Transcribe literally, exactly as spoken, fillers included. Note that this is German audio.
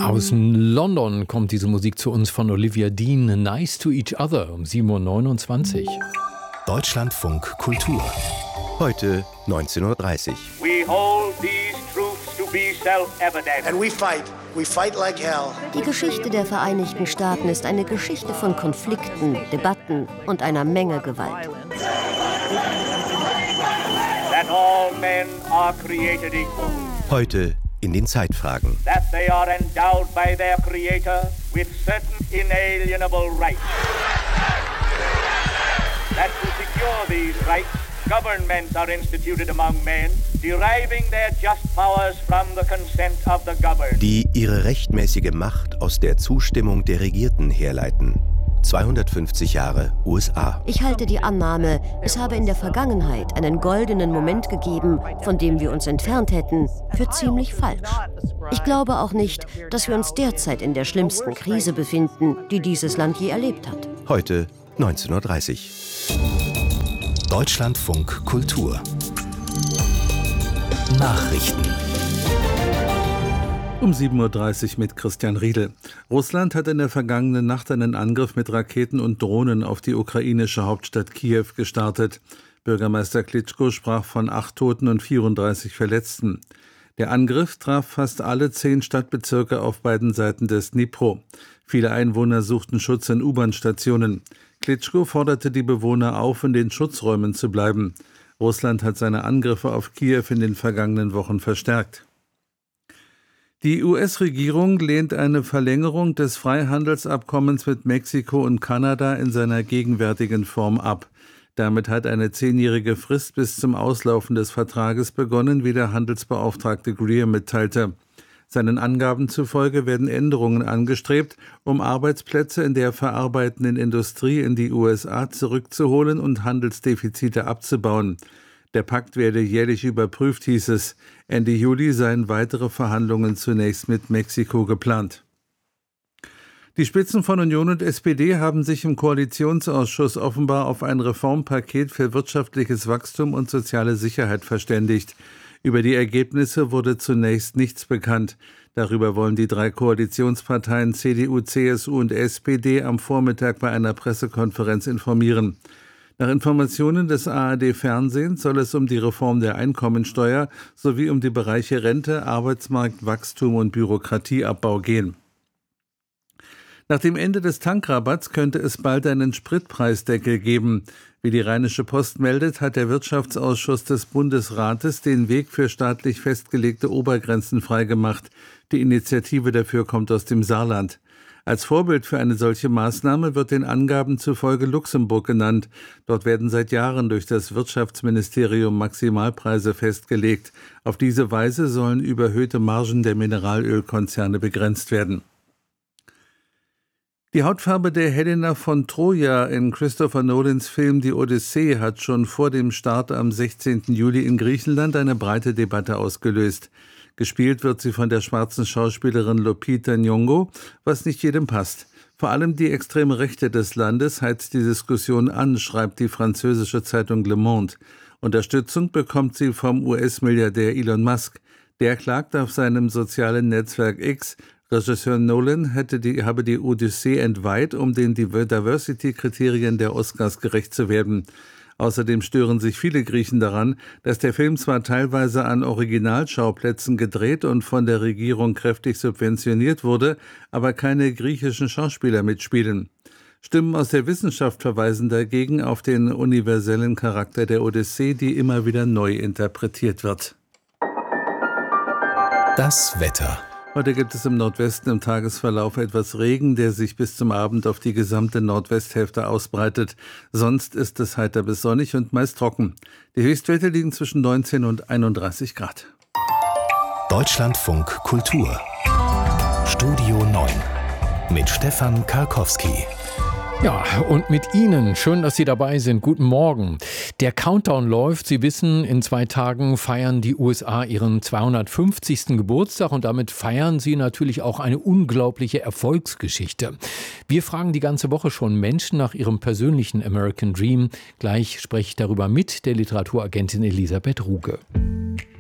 Aus London kommt diese Musik zu uns von Olivia Dean, Nice to Each Other, um sieben Uhr neunundzwanzig. Deutschlandfunk Kultur. Heute neunzehn Uhr dreißig. We hold these truths to be self-evident. And we fight. We fight like hell. Die Geschichte der Vereinigten Staaten ist eine Geschichte von Konflikten, Debatten und einer Menge Gewalt. That all men are created equal. Heute in den Zeitfragen. That they are endowed by their Creator with certain inalienable rights. That to secure these rights, governments are instituted among men, deriving their just powers from the consent of the governed. Die ihre rechtmäßige Macht aus der Zustimmung der Regierten herleiten. zweihundertfünfzig Jahre U S A. Ich halte die Annahme, es habe in der Vergangenheit einen goldenen Moment gegeben, von dem wir uns entfernt hätten, für ziemlich falsch. Ich glaube auch nicht, dass wir uns derzeit in der schlimmsten Krise befinden, die dieses Land je erlebt hat. Heute neunzehn Uhr dreißig. Deutschlandfunk Kultur. Nachrichten. Um sieben Uhr dreißig mit Christian Riedel. Russland hat in der vergangenen Nacht einen Angriff mit Raketen und Drohnen auf die ukrainische Hauptstadt Kiew gestartet. Bürgermeister Klitschko sprach von acht Toten und vierunddreißig Verletzten. Der Angriff traf fast alle zehn Stadtbezirke auf beiden Seiten des Dnipro. Viele Einwohner suchten Schutz in U-Bahn-Stationen. Klitschko forderte die Bewohner auf, in den Schutzräumen zu bleiben. Russland hat seine Angriffe auf Kiew in den vergangenen Wochen verstärkt. Die U S-Regierung lehnt eine Verlängerung des Freihandelsabkommens mit Mexiko und Kanada in seiner gegenwärtigen Form ab. Damit hat eine zehnjährige Frist bis zum Auslaufen des Vertrages begonnen, wie der Handelsbeauftragte Greer mitteilte. Seinen Angaben zufolge werden Änderungen angestrebt, um Arbeitsplätze in der verarbeitenden Industrie in die U S A zurückzuholen und Handelsdefizite abzubauen. Der Pakt werde jährlich überprüft, hieß es. Ende Juli seien weitere Verhandlungen zunächst mit Mexiko geplant. Die Spitzen von Union und S P D haben sich im Koalitionsausschuss offenbar auf ein Reformpaket für wirtschaftliches Wachstum und soziale Sicherheit verständigt. Über die Ergebnisse wurde zunächst nichts bekannt. Darüber wollen die drei Koalitionsparteien C D U, C S U und S P D am Vormittag bei einer Pressekonferenz informieren. Nach Informationen des A R D-Fernsehens soll es um die Reform der Einkommensteuer sowie um die Bereiche Rente, Arbeitsmarkt, Wachstum und Bürokratieabbau gehen. Nach dem Ende des Tankrabatts könnte es bald einen Spritpreisdeckel geben. Wie die Rheinische Post meldet, hat der Wirtschaftsausschuss des Bundesrates den Weg für staatlich festgelegte Obergrenzen freigemacht. Die Initiative dafür kommt aus dem Saarland. Als Vorbild für eine solche Maßnahme wird den Angaben zufolge Luxemburg genannt. Dort werden seit Jahren durch das Wirtschaftsministerium Maximalpreise festgelegt. Auf diese Weise sollen überhöhte Margen der Mineralölkonzerne begrenzt werden. Die Hautfarbe der Helena von Troja in Christopher Nolans Film Die Odyssee hat schon vor dem Start am sechzehnten Juli in Griechenland eine breite Debatte ausgelöst. Gespielt wird sie von der schwarzen Schauspielerin Lupita Nyong'o, was nicht jedem passt. Vor allem die extreme Rechte des Landes heizt die Diskussion an, schreibt die französische Zeitung Le Monde. Unterstützung bekommt sie vom U S-Milliardär Elon Musk. Der klagt auf seinem sozialen Netzwerk X, Regisseur Nolan hätte die, habe die Odyssee entweiht, um den Diversity-Kriterien der Oscars gerecht zu werden. Außerdem stören sich viele Griechen daran, dass der Film zwar teilweise an Originalschauplätzen gedreht und von der Regierung kräftig subventioniert wurde, aber keine griechischen Schauspieler mitspielen. Stimmen aus der Wissenschaft verweisen dagegen auf den universellen Charakter der Odyssee, die immer wieder neu interpretiert wird. Das Wetter. Heute gibt es im Nordwesten im Tagesverlauf etwas Regen, der sich bis zum Abend auf die gesamte Nordwesthälfte ausbreitet. Sonst ist es heiter bis sonnig und meist trocken. Die Höchstwerte liegen zwischen neunzehn und einunddreißig Grad. Deutschlandfunk Kultur. Studio neun mit Stefan Karkowski. Ja, und mit Ihnen. Schön, dass Sie dabei sind. Guten Morgen. Der Countdown läuft. Sie wissen, in zwei Tagen feiern die U S A ihren zweihundertfünfzigsten Geburtstag und damit feiern sie natürlich auch eine unglaubliche Erfolgsgeschichte. Wir fragen die ganze Woche schon Menschen nach ihrem persönlichen American Dream. Gleich spreche ich darüber mit der Literaturagentin Elisabeth Ruge.